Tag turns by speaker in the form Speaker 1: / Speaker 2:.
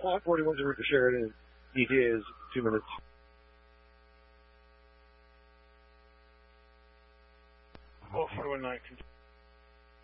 Speaker 1: clock, 41's route to Sheridan. ETA is 2 minutes.
Speaker 2: Oh, 41.9.